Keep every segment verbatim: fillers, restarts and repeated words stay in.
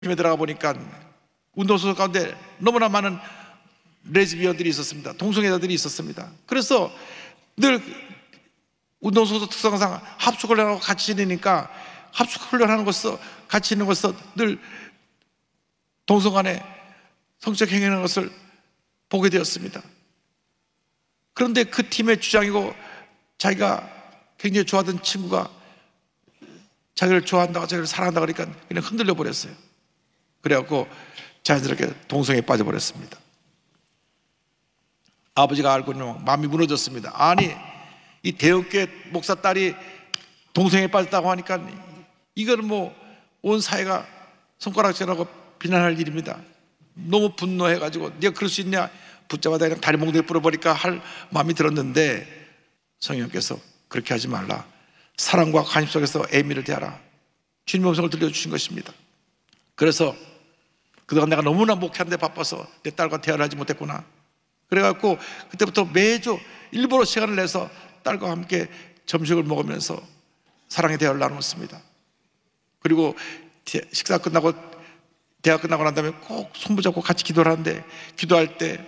팀에 들어가 보니까 운동선수 가운데 너무나 많은 레즈비언들이 있었습니다. 동성애자들이 있었습니다. 그래서 늘 운동선수 특성상 합숙훈련하고 같이 지내니까 합숙훈련하는 것서 같이 있는 것서 늘 동성 간에 성적 행위하는 것을 보게 되었습니다. 그런데 그 팀의 주장이고 자기가 굉장히 좋아하던 친구가 자기를 좋아한다고 자기를 사랑한다고 그러니까 그냥 흔들려 버렸어요. 그래갖고 자연스럽게 동성애에 빠져버렸습니다. 아버지가 알고는 마음이 무너졌습니다. 아니, 이 대형교회 목사 딸이 동성애에 빠졌다고 하니까 이거는 뭐 온 사회가 손가락질하고 비난할 일입니다. 너무 분노해가지고 네가 그럴 수 있냐, 붙잡아다 그냥 다리 몽둥이 뿌려버릴까 할 마음이 들었는데 성령께서 그렇게 하지 말라, 사랑과 관심 속에서 에이미를 대하라, 주님의 음성을 들려주신 것입니다. 그래서 그동안 내가 너무나 목회하는데 바빠서 내 딸과 대화를 하지 못했구나. 그래갖고 그때부터 매주 일부러 시간을 내서 딸과 함께 점심을 먹으면서 사랑의 대화를 나눴습니다. 그리고 식사 끝나고 대화 끝나고 난 다음에 꼭 손붙잡고 같이 기도를 하는데 기도할 때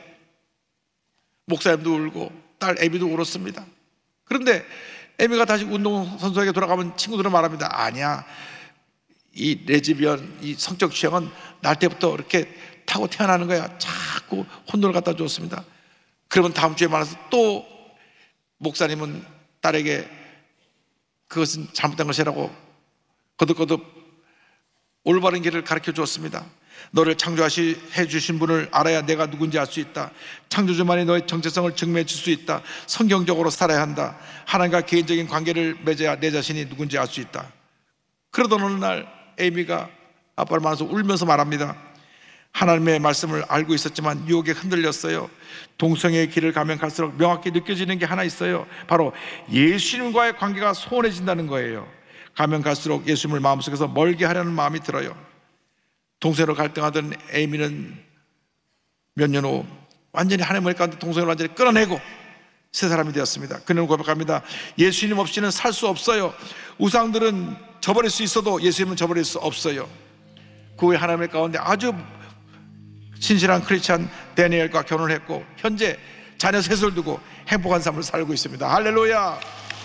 목사님도 울고 딸 에미도 울었습니다. 그런데 에미가 다시 운동선수에게 돌아가면 친구들은 말합니다. 아니야, 이 레즈비언, 이 성적 취향은 날 때부터 이렇게 타고 태어나는 거야. 자꾸 혼돈을 갖다 주었습니다. 그러면 다음 주에 만나서 또 목사님은 딸에게 그것은 잘못된 것이라고 거듭거듭 올바른 길을 가르쳐 주었습니다. 너를 창조하시 주신 분을 알아야 내가 누군지 알 수 있다. 창조주만이 너의 정체성을 증명해 줄 수 있다. 성경적으로 살아야 한다. 하나님과 개인적인 관계를 맺어야 내 자신이 누군지 알 수 있다. 그러던 어느 날 에이미가 아빠를 만나서 울면서 말합니다. 하나님의 말씀을 알고 있었지만 유혹에 흔들렸어요. 동성애의 길을 가면 갈수록 명확히 느껴지는 게 하나 있어요. 바로 예수님과의 관계가 소원해진다는 거예요. 가면 갈수록 예수님을 마음속에서 멀게 하려는 마음이 들어요. 동성애로 갈등하던 에이미는 몇 년 후 완전히 하나님의 가운데 동성애를 완전히 끌어내고 새 사람이 되었습니다. 그는 고백합니다. 예수님 없이는 살 수 없어요. 우상들은 저버릴 수 있어도 예수님은 저버릴 수 없어요. 그 후에 하나님의 가운데 아주 신실한 크리스찬 데니엘과 결혼을 했고 현재 자녀 셋을 두고 행복한 삶을 살고 있습니다. 할렐루야.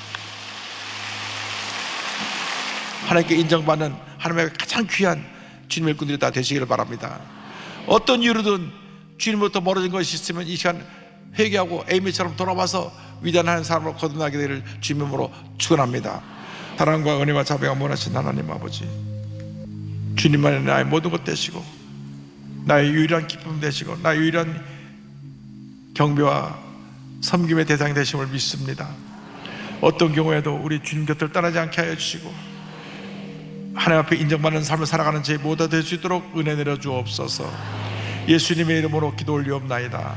하나님께 인정받는 하나님의 가장 귀한 주님의 일꾼들이 다 되시기를 바랍니다. 어떤 이유로든 주님으로부터 멀어진 것이 있으면 이 시간 회개하고 에이미처럼 돌아와서 위대한 사람으로 거듭나게 되기를 주님으로 축원합니다. 사랑과 은혜와 자비가 원하신 하나님 아버지, 주님만이 나의 모든 것 되시고 나의 유일한 기쁨 되시고 나의 유일한 경배와 섬김의 대상이 되심을 믿습니다. 어떤 경우에도 우리 주님 곁을 떠나지 않게 하여 주시고 하나님 앞에 인정받는 삶을 살아가는 제 모두 될 수 있도록 은혜 내려 주옵소서. 예수님의 이름으로 기도 올리옵나이다.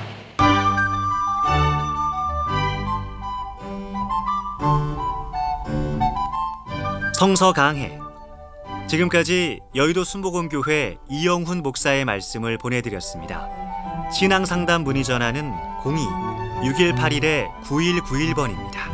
성서 강해. 지금까지 여의도 순복음교회 이영훈 목사의 말씀을 보내드렸습니다. 신앙상담 문의 전화는 공이 육일팔일 구일구일 번입니다.